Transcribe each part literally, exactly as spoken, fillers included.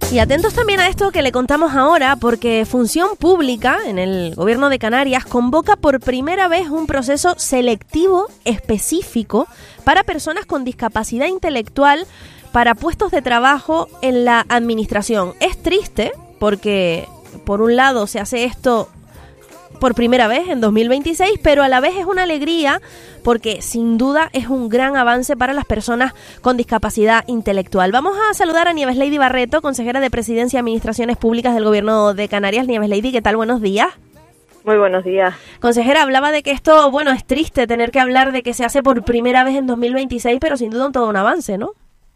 Y atentos también a esto que le contamos ahora, porque Función Pública en el Gobierno de Canarias convoca por primera vez un proceso selectivo específico para personas con discapacidad intelectual para puestos de trabajo en la administración. Es triste porque, por un lado, se hace esto por primera vez en dos mil veintiséis, pero a la vez es una alegría porque sin duda es un gran avance para las personas con discapacidad intelectual. Vamos a saludar a Nieves Lady Barreto, consejera de Presidencia y Administraciones Públicas del Gobierno de Canarias. Nieves Lady, ¿qué tal? Buenos días. Muy buenos días. Consejera, hablaba de que esto, bueno, es triste tener que hablar de que se hace por primera vez en dos mil veintiséis, pero sin duda todo un avance, ¿no?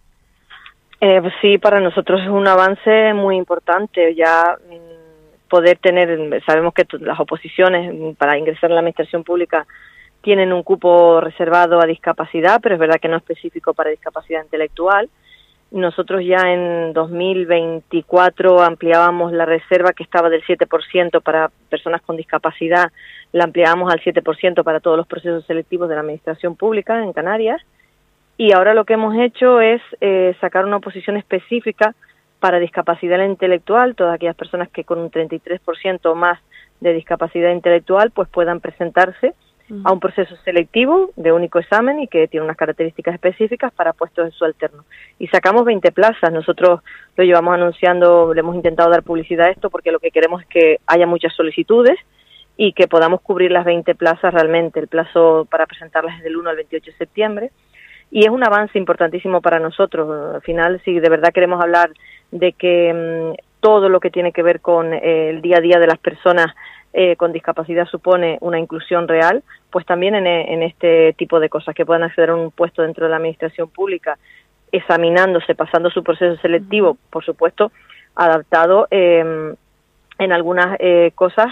Eh, pues sí, para nosotros es un avance muy importante. Ya poder tener, sabemos que las oposiciones para ingresar en la administración pública tienen un cupo reservado a discapacidad, pero es verdad que no es específico para discapacidad intelectual. Nosotros ya en dos mil veinticuatro ampliábamos la reserva que estaba del siete por ciento para personas con discapacidad, la ampliábamos al siete por ciento para todos los procesos selectivos de la administración pública en Canarias, y ahora lo que hemos hecho es eh, sacar una oposición específica para discapacidad intelectual. Todas aquellas personas que con un treinta y tres por ciento o más de discapacidad intelectual pues puedan presentarse uh-huh. a un proceso selectivo de único examen y que tiene unas características específicas para puestos de subalterno. Y sacamos veinte plazas. Nosotros lo llevamos anunciando, le hemos intentado dar publicidad a esto porque lo que queremos es que haya muchas solicitudes y que podamos cubrir las veinte plazas realmente. El plazo para presentarlas es del uno al veintiocho de septiembre y es un avance importantísimo para nosotros. Al final, si de verdad queremos hablar de que mmm, todo lo que tiene que ver con eh, el día a día de las personas eh, con discapacidad supone una inclusión real, pues también en, en este tipo de cosas, que puedan acceder a un puesto dentro de la administración pública, examinándose, pasando su proceso selectivo, por supuesto, adaptado eh, en algunas eh, cosas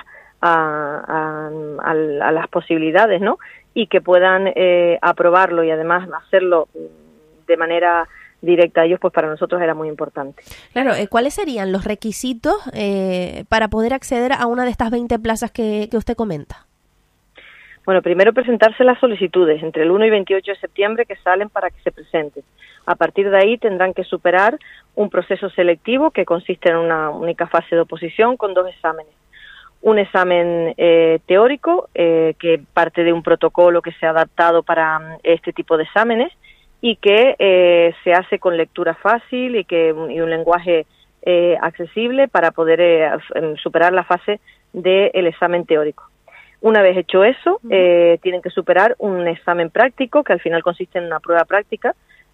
a, a, a, a las posibilidades, ¿no? Y que puedan eh, aprobarlo y además hacerlo de manera directa a ellos, pues para nosotros era muy importante. Claro, eh, ¿cuáles serían los requisitos eh, para poder acceder a una de estas veinte plazas que, que usted comenta? Bueno, primero presentarse las solicitudes entre el uno y veintiocho de septiembre que salen para que se presenten. A partir de ahí tendrán que superar un proceso selectivo que consiste en una única fase de oposición con dos exámenes. Un examen eh, teórico eh, que parte de un protocolo que se ha adaptado para este tipo de exámenes y que eh, se hace con lectura fácil y que y un lenguaje eh, accesible para poder eh, superar la fase del examen teórico. Una vez hecho eso, eh, tienen que superar un examen práctico que al final consiste en una prueba práctica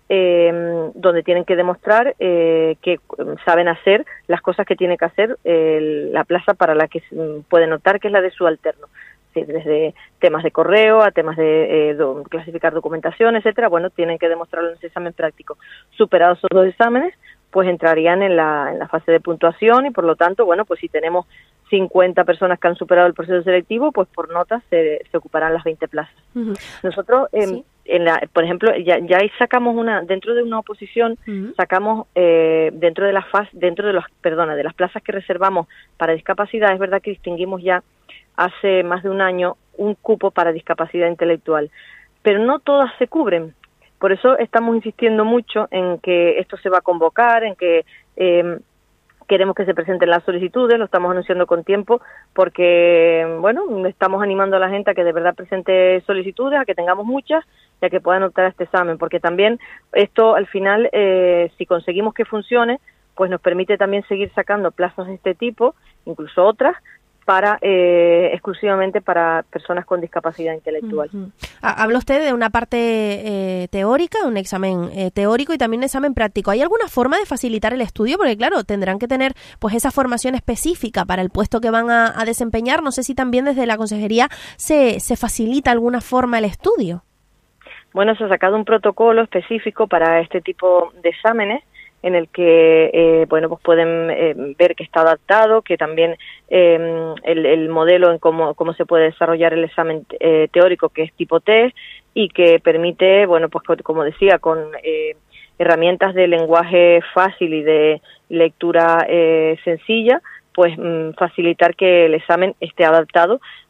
eh, donde tienen que demostrar eh, que saben hacer las cosas que tiene que hacer eh, la plaza para la que pueden optar, que es la de subalterno. Desde temas de correo a temas de eh, do, clasificar documentación, etcétera. Bueno, tienen que demostrarlo en ese examen práctico. Superados esos dos exámenes, pues entrarían en la, en la fase de puntuación y por lo tanto, bueno, pues si tenemos cincuenta personas que han superado el proceso selectivo, pues por notas se, se ocuparán las veinte plazas. Uh-huh. Nosotros, eh, ¿Sí? en la, por ejemplo, ya, ya ahí sacamos una, dentro de una oposición, uh-huh. sacamos eh, dentro de las fase, dentro de los, perdona, de las plazas que reservamos para discapacidad, es verdad que distinguimos ya hace más de un año un cupo para discapacidad intelectual, pero no todas se cubren. Por eso estamos insistiendo mucho en que esto se va a convocar, en que eh, queremos que se presenten las solicitudes, lo estamos anunciando con tiempo, porque, bueno, estamos animando a la gente a que de verdad presente solicitudes, a que tengamos muchas y a que puedan optar a este examen, porque también esto al final, eh, si conseguimos que funcione, pues nos permite también seguir sacando plazas de este tipo, incluso otras, para eh, exclusivamente para personas con discapacidad intelectual. Uh-huh. Habla usted de una parte eh, teórica, un examen eh, teórico y también un examen práctico. ¿Hay alguna forma de facilitar el estudio? Porque claro, tendrán que tener pues esa formación específica para el puesto que van a, a desempeñar. No sé si también desde la consejería se, se facilita alguna forma el estudio. Bueno, se ha sacado un protocolo específico para este tipo de exámenes en el que eh, bueno pues pueden eh, ver que está adaptado, que también eh, el, el modelo en cómo, cómo se puede desarrollar el examen eh, teórico, que es tipo test, y que permite, bueno pues como decía, con eh, herramientas de lenguaje fácil y de lectura eh, sencilla, pues mm, facilitar que el examen esté adaptado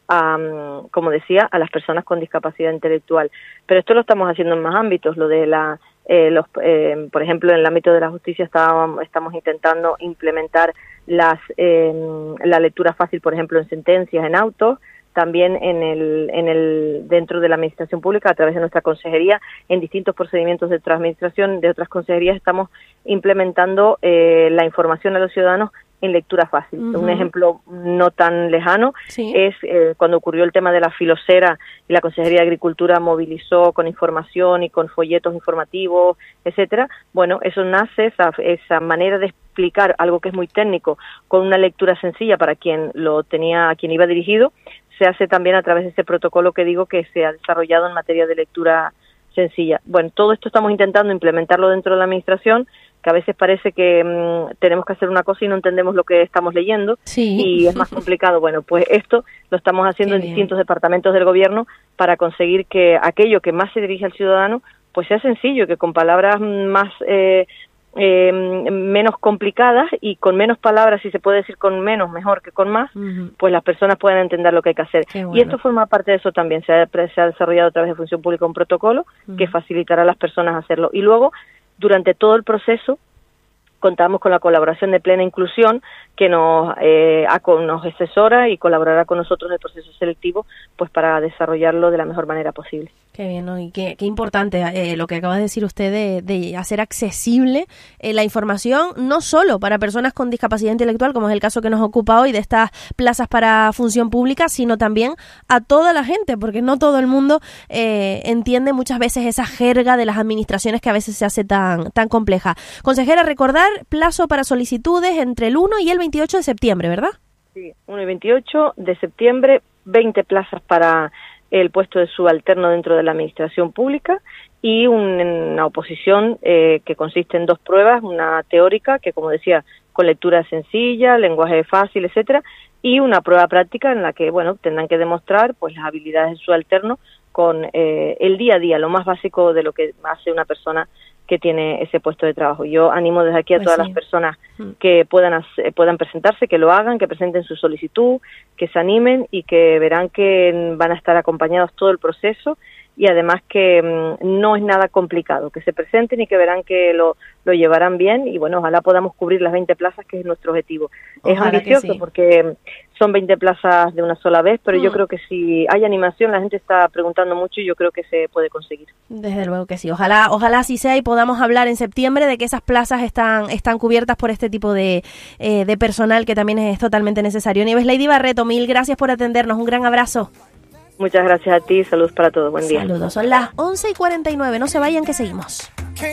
a, como decía, a las personas con discapacidad intelectual. Pero esto lo estamos haciendo en más ámbitos, lo de la, eh, los, eh, por ejemplo, en el ámbito de la justicia estábamos, estamos intentando implementar las, eh, la lectura fácil, por ejemplo, en sentencias, en autos, también en el, en el, dentro de la administración pública, a través de nuestra consejería, en distintos procedimientos de otra administración, de otras consejerías, estamos implementando eh, la información a los ciudadanos en lectura fácil. Uh-huh. Un ejemplo no tan lejano sí. es eh, cuando ocurrió el tema de la filosera y la Consejería de Agricultura movilizó con información y con folletos informativos, etcétera. Bueno, eso nace, esa, esa manera de explicar algo que es muy técnico con una lectura sencilla para quien lo tenía, a quien iba dirigido, se hace también a través de ese protocolo que digo que se ha desarrollado en materia de lectura sencilla. Bueno, todo esto estamos intentando implementarlo dentro de la administración, que a veces parece que mmm, tenemos que hacer una cosa y no entendemos lo que estamos leyendo sí. y es más complicado. Bueno, pues esto lo estamos haciendo Qué en bien. distintos departamentos del gobierno para conseguir que aquello que más se dirige al ciudadano pues sea sencillo, que con palabras más eh, eh, menos complicadas y con menos palabras, si se puede decir con menos, mejor que con más, uh-huh. pues las personas puedan entender lo que hay que hacer. Bueno. Y esto forma parte de eso también. Se ha, se ha desarrollado a través de Función Pública un protocolo uh-huh. que facilitará a las personas hacerlo. Y luego, durante todo el proceso, contamos con la colaboración de Plena Inclusión, que nos, eh, nos asesora y colaborará con nosotros en el proceso selectivo, pues para desarrollarlo de la mejor manera posible. Qué bien, ¿no? Y qué, qué importante eh, lo que acaba de decir usted de, de hacer accesible eh, la información, no solo para personas con discapacidad intelectual, como es el caso que nos ocupa hoy de estas plazas para función pública, sino también a toda la gente, porque no todo el mundo eh, entiende muchas veces esa jerga de las administraciones que a veces se hace tan, tan compleja. Consejera, recordar, plazo para solicitudes entre el uno y el veintiocho de septiembre, ¿verdad? Sí, uno y veintiocho de septiembre, veinte plazas para el puesto de subalterno dentro de la administración pública y un, una oposición eh, que consiste en dos pruebas, una teórica que, como decía, con lectura sencilla, lenguaje fácil, etcétera, y una prueba práctica en la que, bueno, tendrán que demostrar pues las habilidades de subalterno con eh, el día a día, lo más básico de lo que hace una persona que tiene ese puesto de trabajo. Yo animo desde aquí a pues todas sí. las personas que puedan hacer, puedan presentarse, que lo hagan, que presenten su solicitud, que se animen y que verán que van a estar acompañados todo el proceso y además que mmm, no es nada complicado, que se presenten y que verán que lo, lo llevarán bien y bueno, ojalá podamos cubrir las veinte plazas, que es nuestro objetivo. Ojalá es ambicioso sí. porque son veinte plazas de una sola vez, pero mm. yo creo que si hay animación, la gente está preguntando mucho y yo creo que se puede conseguir. Desde luego que sí, ojalá ojalá así sea y podamos hablar en septiembre de que esas plazas están están cubiertas por este tipo de, eh, de personal que también es totalmente necesario. Nieves Lady Barreto, mil gracias por atendernos, un gran abrazo. Muchas gracias a ti, saludos para todos, buen día. Saludos, son las once y cuarenta y nueve, no se vayan que seguimos.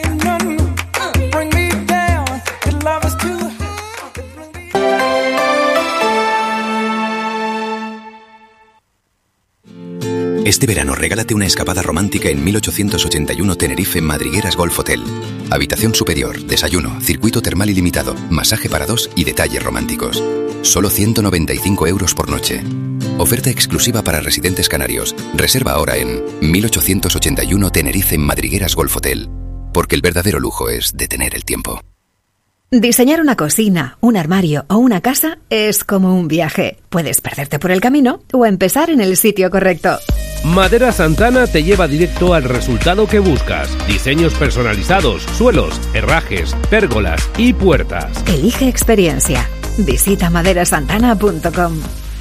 Este verano regálate una escapada romántica en mil ochocientos ochenta y uno Tenerife Madrigueras Golf Hotel. Habitación superior, desayuno, circuito termal ilimitado, masaje para dos y detalles románticos. Solo ciento noventa y cinco euros por noche. Oferta exclusiva para residentes canarios. Reserva ahora en mil ochocientos ochenta y uno Tenerife Madrigueras Golf Hotel. Porque el verdadero lujo es detener el tiempo. Diseñar una cocina, un armario o una casa es como un viaje. Puedes perderte por el camino o empezar en el sitio correcto. Madera Santana te lleva directo al resultado que buscas. Diseños personalizados, suelos, herrajes, pérgolas y puertas. Elige experiencia. Visita madera santana punto com.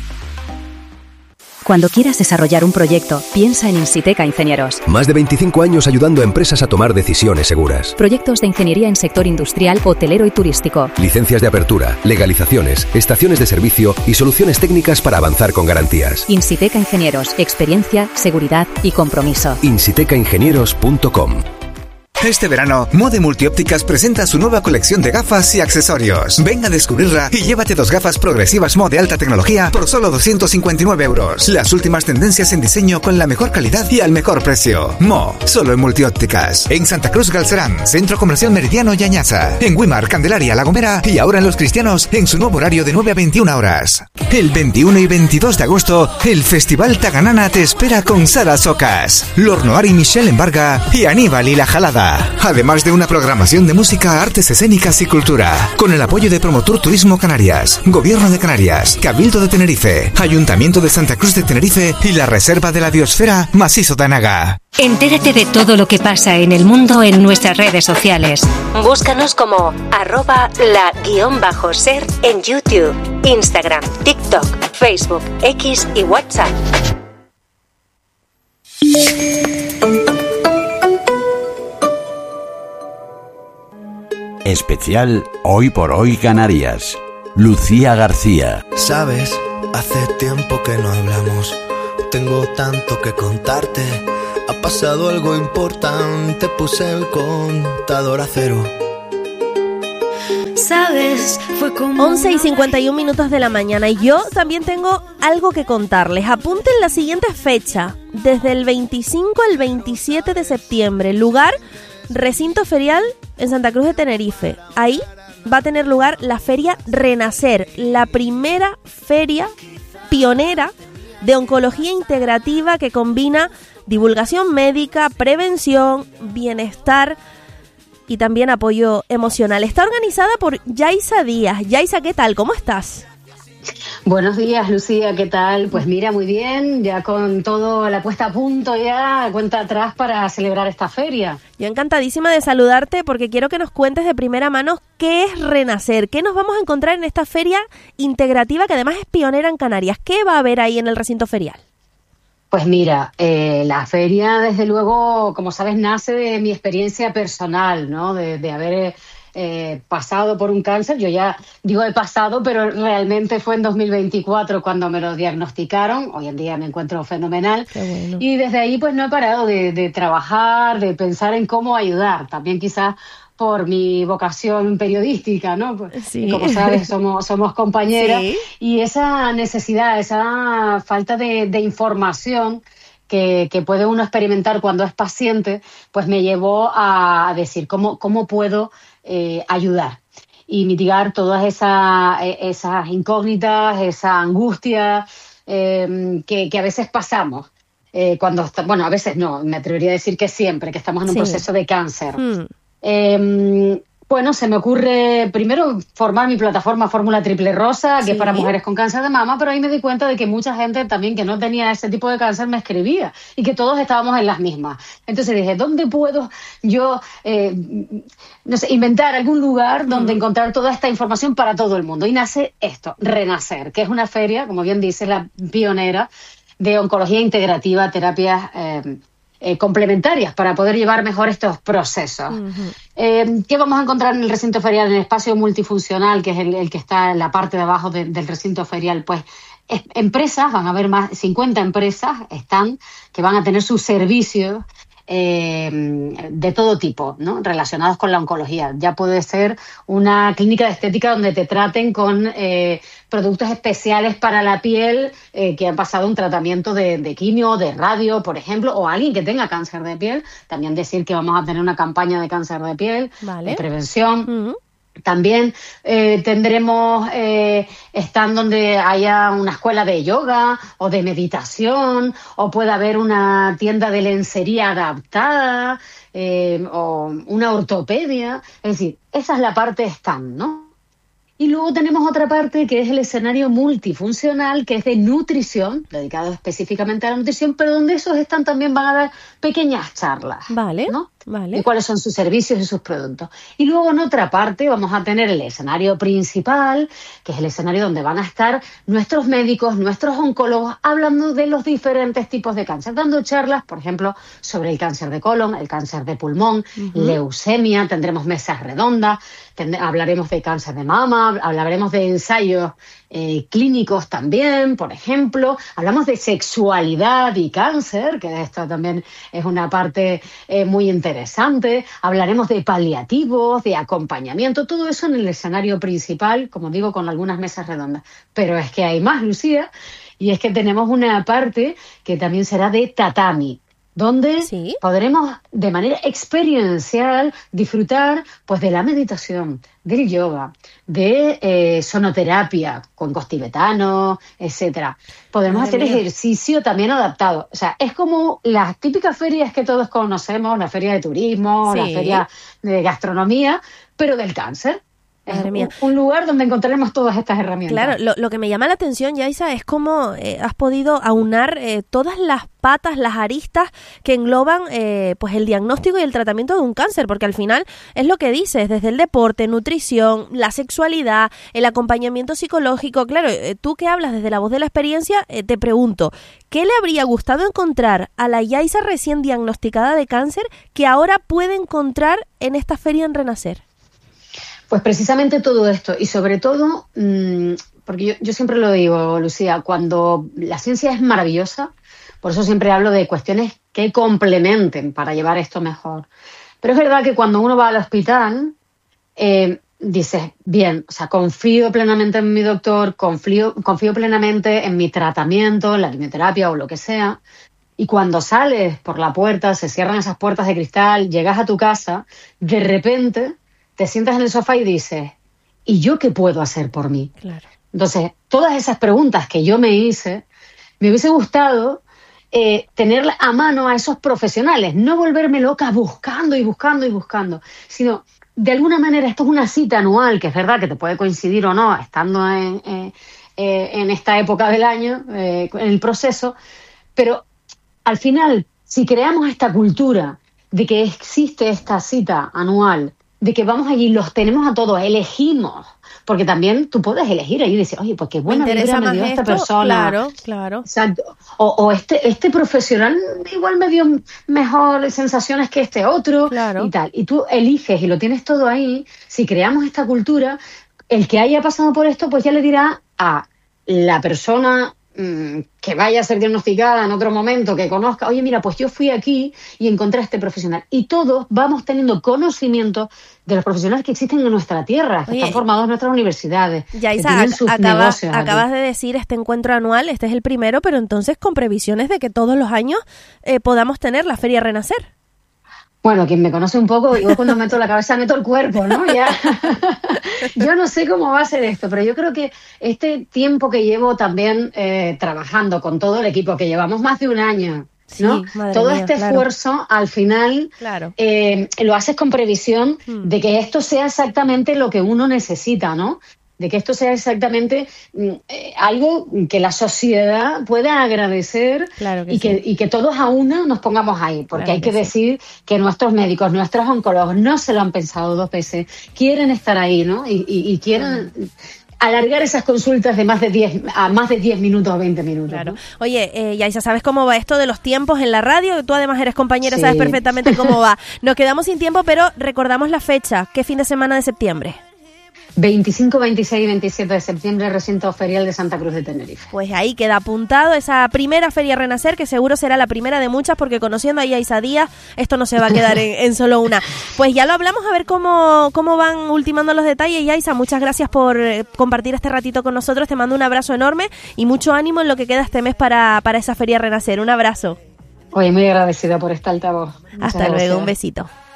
Cuando quieras desarrollar un proyecto, piensa en Insiteca Ingenieros. Más de veinticinco años ayudando a empresas a tomar decisiones seguras. Proyectos de ingeniería en sector industrial, hotelero y turístico. Licencias de apertura, legalizaciones, estaciones de servicio y soluciones técnicas para avanzar con garantías. Insiteca Ingenieros. Experiencia, seguridad y compromiso. insiteca ingenieros punto com. Este verano, Mode Multiópticas presenta su nueva colección de gafas y accesorios. Ven a descubrirla y llévate dos gafas progresivas Mo de alta tecnología por solo doscientos cincuenta y nueve euros. Las últimas tendencias en diseño con la mejor calidad y al mejor precio. Mo, solo en Multiópticas. En Santa Cruz Galcerán, Centro Comercial Meridiano y Añaza. En Güímar, Candelaria, La Gomera y ahora en Los Cristianos en su nuevo horario de nueve a veintiuna horas. El veintiuno y veintidós de agosto, el Festival Taganana te espera con Sara Socas, Lornoar y Michelle Embarga y Aníbal y La Jalada. Málaga. Además de una programación de música, artes escénicas y cultura. Con el apoyo de Promotur Turismo Canarias, Gobierno de Canarias, Cabildo de Tenerife, Ayuntamiento de Santa Cruz de Tenerife y la Reserva de la Biosfera Macizo de Anaga. Entérate de todo lo que pasa en el mundo en nuestras redes sociales. Búscanos como arroba la guión bajo ser en YouTube, Instagram, TikTok, Facebook, X y WhatsApp. Especial Hoy por Hoy Canarias. Lucía García. Sabes, hace tiempo que no hablamos. Tengo tanto que contarte. Ha pasado algo importante. Puse el contador a cero. ¿Sabes? Fue como once y cincuenta y un minutos de la mañana y yo también tengo algo que contarles. Apunten la siguiente fecha, desde el veinticinco al veintisiete de septiembre, lugar Recinto Ferial en Santa Cruz de Tenerife. Ahí va a tener lugar la Feria Renacer, la primera feria pionera de oncología integrativa que combina divulgación médica, prevención, bienestar y también apoyo emocional. Está organizada por Yaisa Díaz. Yaisa, ¿qué tal? ¿Cómo estás? Buenos días, Lucía, ¿qué tal? Pues mira, muy bien, ya con todo la puesta a punto ya, cuenta atrás para celebrar esta feria. Yo encantadísima de saludarte porque quiero que nos cuentes de primera mano qué es Renacer, qué nos vamos a encontrar en esta feria integrativa que además es pionera en Canarias. ¿Qué va a haber ahí en el recinto ferial? Pues mira, eh, la feria, desde luego, como sabes, nace de mi experiencia personal, ¿no? De, de haber eh, pasado por un cáncer. Yo ya digo he pasado, pero realmente fue en dos mil veinticuatro cuando me lo diagnosticaron. Hoy en día me encuentro fenomenal. Qué bueno. Y desde ahí pues no he parado de, de trabajar, de pensar en cómo ayudar. También quizás por mi vocación periodística, ¿no? Pues, sí. Como sabes, somos, somos compañeras. Sí. Y esa necesidad, esa falta de, de información que, que puede uno experimentar cuando es paciente, pues me llevó a decir cómo, cómo puedo eh, ayudar y mitigar todas esas, esas incógnitas, esa angustia eh, que, que a veces pasamos. Eh, cuando está, bueno, a veces no, me atrevería a decir que siempre, que estamos en un Sí. proceso de cáncer. Hmm. Eh, bueno, se me ocurre primero formar mi plataforma Fórmula Triple Rosa, que Sí. es para mujeres con cáncer de mama, pero ahí me di cuenta de que mucha gente también que no tenía ese tipo de cáncer me escribía y que todos estábamos en las mismas. Entonces dije, ¿dónde puedo yo eh, no sé, inventar algún lugar donde encontrar toda esta información para todo el mundo? Y nace esto, Renacer, que es una feria, como bien dice, la pionera de oncología integrativa, terapias eh, eh, complementarias para poder llevar mejor estos procesos. Uh-huh. Eh, ¿Qué vamos a encontrar en el recinto ferial, en el espacio multifuncional, que es el, el que está en la parte de abajo de, del recinto ferial? Pues es, empresas, van a haber más de cincuenta empresas, están, que van a tener sus servicios eh, de todo tipo, ¿no? Relacionados con la oncología. Ya puede ser una clínica de estética donde te traten con eh, productos especiales para la piel eh, que han pasado un tratamiento de, de quimio, de radio, por ejemplo, o alguien que tenga cáncer de piel. También decir que vamos a tener una campaña de cáncer de piel, Vale. de prevención. Uh-huh. También eh, tendremos eh, stand donde haya una escuela de yoga o de meditación, o puede haber una tienda de lencería adaptada eh, o una ortopedia. Es decir, esa es la parte stand, ¿no? Y luego tenemos otra parte que es el escenario multifuncional, que es de nutrición, dedicado específicamente a la nutrición, pero donde esos están también van a dar pequeñas charlas. Vale, ¿no? vale. Y cuáles son sus servicios y sus productos. Y luego en otra parte vamos a tener el escenario principal, que es el escenario donde van a estar nuestros médicos, nuestros oncólogos, hablando de los diferentes tipos de cáncer, dando charlas, por ejemplo, sobre el cáncer de colon, el cáncer de pulmón, uh-huh. leucemia, tendremos mesas redondas, tend- hablaremos de cáncer de mama, hablaremos de ensayos eh, clínicos también, por ejemplo, hablamos de sexualidad y cáncer, que esto también es una parte eh, muy interesante. Interesante, hablaremos de paliativos, de acompañamiento, todo eso en el escenario principal, como digo, con algunas mesas redondas. Pero es que hay más, Lucía, y es que tenemos una parte que también será de tatami. donde ¿Sí? podremos de manera experiencial disfrutar pues de la meditación, del yoga, de eh, sonoterapia con cos tibetano, etcétera. Podemos Madre hacer mía. ejercicio también adaptado. O sea, es como las típicas ferias que todos conocemos, la feria de turismo, Sí. la feria de gastronomía, pero del cáncer. Es Madre un, mía. un lugar donde encontraremos todas estas herramientas. Claro, lo, lo que me llama la atención, Yaisa, es cómo eh, has podido aunar eh, todas las patas, las aristas que engloban eh, pues el diagnóstico y el tratamiento de un cáncer, porque al final es lo que dices, desde el deporte, nutrición, la sexualidad, el acompañamiento psicológico. Claro, eh, tú que hablas desde la voz de la experiencia, eh, te pregunto, ¿qué le habría gustado encontrar a la Yaisa recién diagnosticada de cáncer que ahora puede encontrar en esta feria en Renacer? Pues precisamente todo esto y sobre todo, mmm, porque yo, yo siempre lo digo, Lucía, cuando la ciencia es maravillosa, por eso siempre hablo de cuestiones que complementen para llevar esto mejor. Pero es verdad que cuando uno va al hospital, eh, dices, bien, o sea, confío plenamente en mi doctor, confío, confío plenamente en mi tratamiento, en la quimioterapia o lo que sea, y cuando sales por la puerta, se cierran esas puertas de cristal, llegas a tu casa, de repente te sientas en el sofá y dices, ¿y yo qué puedo hacer por mí? Claro. Entonces, todas esas preguntas que yo me hice, me hubiese gustado eh, tener a mano a esos profesionales, no volverme loca buscando y buscando y buscando, sino, de alguna manera, esto es una cita anual, que es verdad que te puede coincidir o no, estando en, eh, eh, en esta época del año, eh, en el proceso, pero al final, si creamos esta cultura de que existe esta cita anual, de que vamos allí, los tenemos a todos, elegimos, porque también tú puedes elegir ahí y decir, oye, pues qué buena vibra me dio esta persona. Claro, claro. Exacto. O, o este, este profesional igual me dio mejor sensaciones que este otro, claro. y tal. Y tú eliges y lo tienes todo ahí. Si creamos esta cultura, el que haya pasado por esto, pues ya le dirá a la persona que vaya a ser diagnosticada en otro momento, que conozca, oye, mira, pues yo fui aquí y encontré a este profesional. Y todos vamos teniendo conocimiento de los profesionales que existen en nuestra tierra, que Oye, están formados en nuestras universidades. Yaisa, ac- acaba, acabas de decir este encuentro anual, este es el primero, pero entonces con previsiones de que todos los años eh, podamos tener la Feria Renacer. Bueno, quien me conoce un poco, yo cuando meto la cabeza meto el cuerpo, ¿no? Ya. Yo no sé cómo va a ser esto, pero yo creo que este tiempo que llevo también eh, trabajando con todo el equipo, que llevamos más de un año, ¿no? Sí, todo mía, este claro. esfuerzo, al final, claro. eh, lo haces con previsión hmm. de que esto sea exactamente lo que uno necesita, ¿no? De que esto sea exactamente eh, algo que la sociedad pueda agradecer, claro que y, sí. que, y que todos a una nos pongamos ahí, porque Claro hay que, que sí. decir que nuestros médicos, nuestros oncólogos no se lo han pensado dos veces, quieren estar ahí, ¿no? Y, y, y quieren mm. alargar esas consultas de más de diez a más de diez minutos o veinte minutos. Claro. ¿no? Oye, eh, Yaisa, ¿sabes cómo va esto de los tiempos en la radio? Tú además eres compañera, Sí. sabes perfectamente cómo va. Nos quedamos sin tiempo, pero recordamos la fecha. ¿Qué fin de semana de septiembre? veinticinco, veintiséis y veintisiete de septiembre, recinto ferial de Santa Cruz de Tenerife. Pues ahí queda apuntado esa primera Feria Renacer, que seguro será la primera de muchas, porque conociendo a Yaisa Díaz, esto no se va a quedar en, en solo una. Pues ya lo hablamos, a ver cómo, cómo van ultimando los detalles. Yaisa, muchas gracias por eh, compartir este ratito con nosotros. Te mando un abrazo enorme y mucho ánimo en lo que queda este mes para, para esa Feria Renacer. Un abrazo. Oye, muy agradecida por este altavoz. Muchas Hasta gracias. luego, un besito.